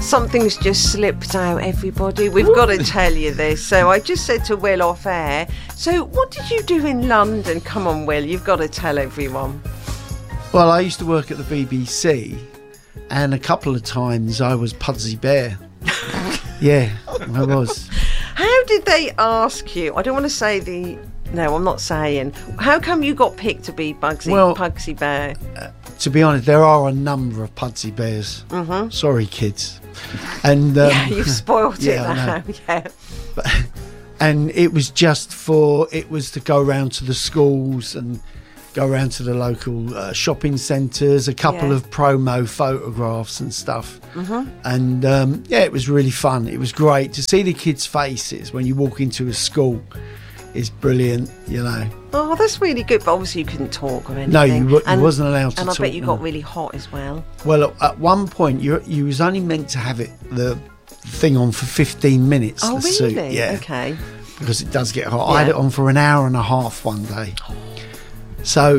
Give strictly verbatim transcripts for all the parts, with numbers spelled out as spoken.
Something's just slipped out, everybody. We've got to tell you this. So I just said to Will off air, so what did you do in London? Come on, Will, you've got to tell everyone. Well, I used to work at the B B C, and a couple of times I was Pudsey Bear. Yeah, I was. How did they ask you? I don't want to say the... No, I'm not saying. How come you got picked to be Bugsy, well, Pugsy Bear? Uh, to be honest, there are a number of Pudsey Bears. Mm-hmm. Sorry, kids. And um, yeah, you've spoiled yeah, it now. Yeah. But, and it was just for... It was to go around to the schools and go around to the local uh, shopping centres, a couple yeah. of promo photographs and stuff. Mm-hmm. And um, yeah, it was really fun. It was great to see the kids' faces when you walk into a school. It's brilliant, you know. Oh, that's really good. But obviously you couldn't talk or anything. No, you, w- and, you wasn't allowed to and talk. And I bet you no. got really hot as well. Well, at one point, you you was only meant to have it the thing on for fifteen minutes. Oh, the really? Suit. Yeah. Okay. Because it does get hot. Yeah. I had it on for an hour and a half one day. So,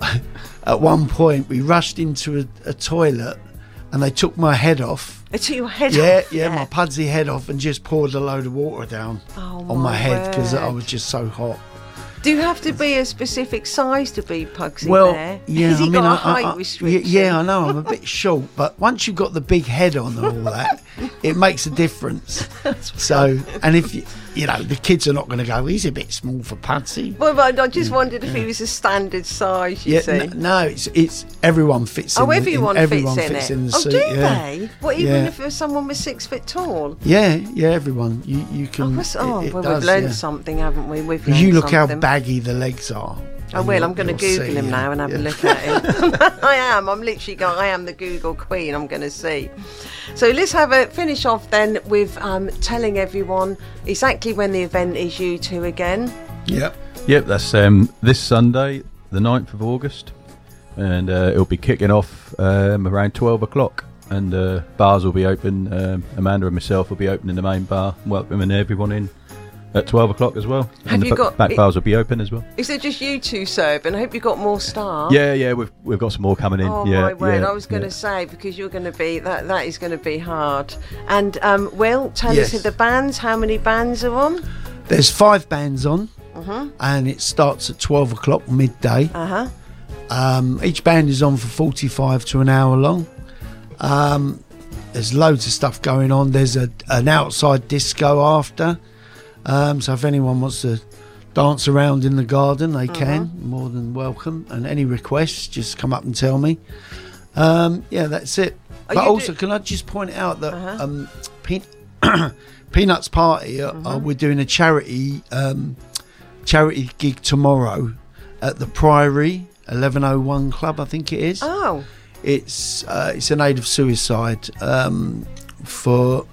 at one point, we rushed into a, a toilet, and they took my head off. They took your head yeah, off? Yeah, yeah, my Pudsey head off, and just poured a load of water down oh, on my, my head because I word. was just so hot. Do you have to be a specific size to be Pugsy well, Bear? Yeah, Has he I mean, got a I, height I, I, restriction? Yeah, I know. I'm a bit short, but once you've got the big head on and all that, it makes a difference. So, and if you, you know, the kids are not going to go, he's a bit small for Pudsey. Well, but I just wondered if he was a standard size. You yeah, see? N- no, it's it's everyone fits. Oh, in everyone, the, in, fits everyone in fits it. in the oh, suit. do yeah. they? Well, even yeah. if someone was six foot tall. Yeah, yeah, everyone. You you can. Oh, oh it, it well, does, we've learned yeah. something, haven't we? We've Because you learned look something. how baggy the legs are. Oh, well, I'm going to Google see, him yeah. now and have yeah. a look at him. I am. I'm literally going, I am the Google queen. I'm going to see. So let's have a finish off then with um, telling everyone exactly when the event is, you two again. Yep. Yep, that's um, this Sunday, the ninth of August. And uh, it'll be kicking off um, around twelve o'clock. And uh, bars will be open. Um, Amanda and myself will be opening the main bar, welcoming everyone in at twelve o'clock as well. Have and you the got- back it- bars will be open as well. Is it just you two serving? I hope you've got more staff. Yeah, yeah, we've we've got some more coming in. Oh yeah, my word! yeah, I was going to yeah. say, because you're going to be that that is going to be hard. And um, Will, tell Yes. us the bands. How many bands are on? There's five bands on, Uh-huh. and it starts at twelve o'clock midday. Uh huh. Um, each band is on for forty-five to an hour long. Um, there's loads of stuff going on. There's a an outside disco after. Um, so if anyone wants to dance around in the garden, they can. More than welcome. And any requests, just come up and tell me. Um, yeah, that's it. Are but you also, do- can I just point out that Uh-huh. um, Pe- Peanuts Party, uh, uh, we're doing a charity um, charity gig tomorrow at the Priory, eleven oh one Club, I think it is. Oh. It's uh, it's an aid of suicide um, for.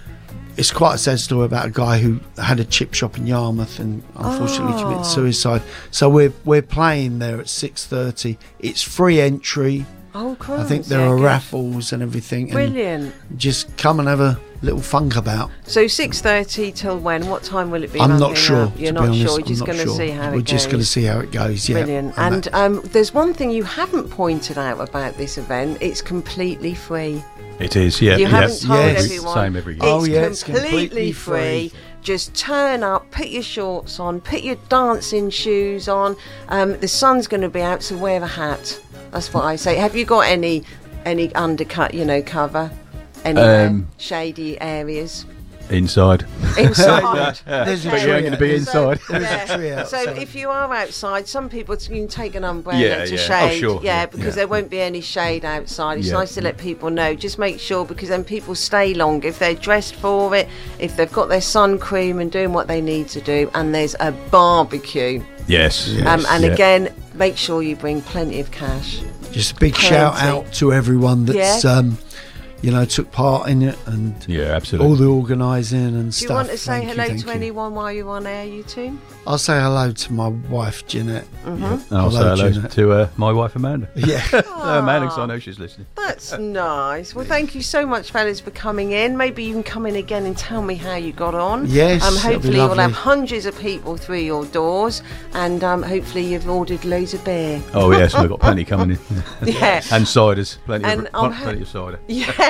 It's quite a sad story about a guy who had a chip shop in Yarmouth and unfortunately Oh. committed suicide. So we're we're playing there at six thirty. It's free entry. Oh, crumbs. I think there yeah, are good. raffles and everything. And Brilliant. just come and have a little funk about. So six thirty till when? What time will it be? I'm not ramping sure. up? You're to not be honest. sure. You're I'm just not going to sure. see how We're it just goes. going to see how it goes. Yeah. Brilliant. And that- um, there's one thing you haven't pointed out about this event. It's completely free. It is, yeah. You yeah. haven't told Yes. everyone. Same every year. Oh, It's yeah, it's completely, completely free. free. Just turn up, put your shorts on, put your dancing shoes on. Um, the sun's going to be out, so wear a hat. That's what I say. Have you got any any undercut, you know, cover? Any Um, shady areas? Inside. Inside. There's a But you tree ain't going to be out- inside. There's Yeah. a tree So outside. if you are outside, some people you can take an umbrella Yeah, to yeah. shade. Oh, sure. Yeah, Yeah, because yeah. there won't be any shade outside. It's Yeah. nice to let people know. Just make sure, because then people stay long if they're dressed for it, if they've got their sun cream and doing what they need to do. And there's a barbecue. Yes. yes Um, and yeah. again, make sure you bring plenty of cash. Just a big Plenty. shout out to everyone that's, Yeah. um, you know, took part in it and Yeah, absolutely. all the organising and Do stuff. you want to say Thank you, hello thank to you. anyone while you're on air, you two? I'll say hello to my wife, Jeanette. Mm-hmm. And I'll say Hello, hello Jeanette. to uh, my wife Amanda. Yeah. Uh, Amanda, 'cause I know she's listening. That's nice. Well, thank you so much, fellas, for coming in. Maybe you can come in again and tell me how you got on. Yes, Um, that'd be hopefully, you'll lovely. have hundreds of people through your doors, and um, hopefully, you've ordered loads of beer. Oh, yes, we've got plenty coming in. Yeah. And ciders. Plenty, And of, I'm plenty of cider. Yeah,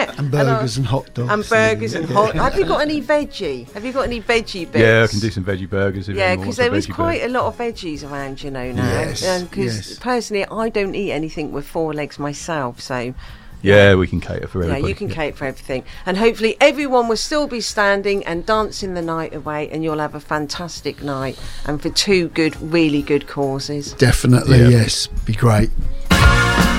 yeah. And burgers and, and hot dogs. And burgers and hot. Have you got any veggie? Have you got any veggie bits? Yeah, I can do some veggie burgers. If yeah, because there is quite burger. a lot of veggies around, you know, now. Yes. Because yes. personally, I don't eat anything with four legs myself, so. Yeah, we can cater for everybody. Yeah, you can cater for everything. And hopefully everyone will still be standing and dancing the night away, and you'll have a fantastic night, and for two good, really good causes. Definitely, yeah. yes. Be great.